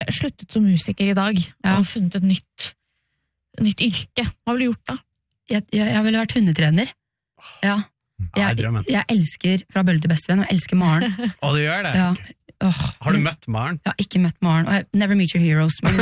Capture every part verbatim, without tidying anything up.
sluttet som musiker i dag, ja. og funnet et nytt, nytt yrke. Hva ville du gjort da? Jeg, jeg, jeg ville vært hundetrener. Ja. Jeg, jeg elsker Fra bølle til bestevenn, og jeg elsker Maren. Å, du gjør det? Ja. Oh, har du møtt Maren? Jeg har ikke møtt Maren. Never meet your heroes. Men,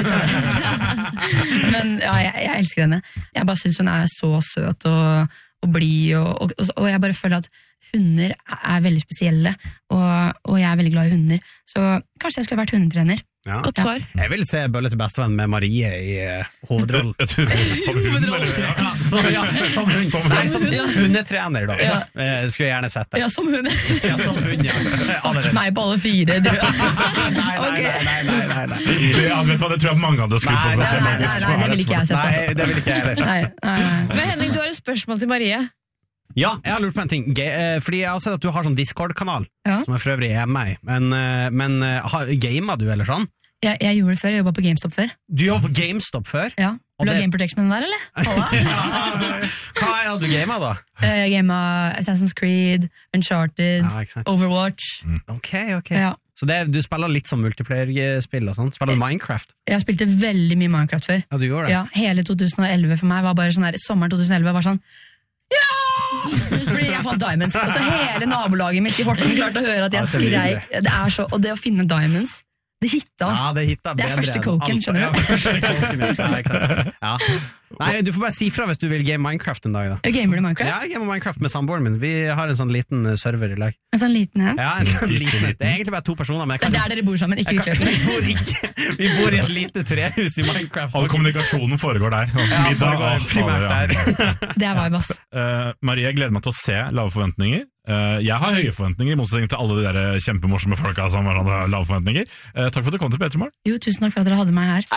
men ja, jeg, jeg elsker henne. Jeg bare synes hun er så søt og, og blid, og, og, og jeg bare føler at hunder er veldig spesielle, og, og jeg er veldig glad i hunder. Så kanskje jeg skulle vært hundetrener. Ja. Godt svar. Ja. Jeg vil se Bølle til bestevenn med Marie i uh, hovedrollen. Som hund, eller? Ja, som, ja, som hund. Som, Nei, som hundetrener, da. Ja. Uh, skulle jeg gjerne sett det. Ja, som hund. Ja, som hund, ja. Fuck meg på alle fire, du. Nei, nei, okay. nei, nei, nei, nei. Ja, vet du hva, det tror jeg mange hadde skutt på. Nei, nei, nei, nei, det vil ikke jeg sett. Nei, det vil ikke jeg heller. Nei, nei, nei. Men Henning, du har et spørsmål til Marie. Ja, jeg har lurt på en ting. G- eh, fordi jeg har sett at du har sånn Discord-kanal, ja. som jeg for øvrig er med i. Men, uh, men uh, gamer du, eller sånn? Jeg, jeg gjorde det før, jeg jobbet på GameStop før. Du jobbet på GameStop før? Ja, vil du ha det... Game Protection med den der, eller? Ja. Hva er det du gamer da? Jeg gamer Assassin's Creed, Uncharted, ja, Overwatch. Mm. Ok, ok. Ja. Så det, du spiller litt som multiplayer-spill og sånt? Spiller du Minecraft? Jeg spilte veldig mye Minecraft før. Ja, du gjorde det? Ja, hele to tusen og elleve for meg var bare sånn her, sommeren to tusen og elleve var sånn, ja! Fordi jeg fant diamonds. Og så hele nabolaget mitt i Horten klarte å høre at jeg skreik. Det er så, og det å finne diamonds, det hitta, ass. Ja, det, hitta det er første koken, skjønner du? Ja, første koken, ja. Ja. Nei, du får bare si fra hvis du vil game Minecraft en dag da. Gamer du Minecraft? Ja, jeg gamer Minecraft med samboeren min. Vi har en sånn liten server i lag. En sånn liten en? Ja, en sånn liten. Det er egentlig bare to personer. Men det er der dere bor sammen, ikke utløpende. Vi bor ikke. Vi bor i et lite trehus i Minecraft. All kommunikasjonen foregår der. Ja, foregår primært der. Det er vibe, ass. Uh, Marie, jeg gleder meg til å se Lave forventninger. Uh, jeg har høye forventninger, i motsetning til alle de der kjempemorsomme folka som har lave forventninger. Uh, takk for at du kom til P tre Morgen. Jo, tusen takk for at dere hadde meg her.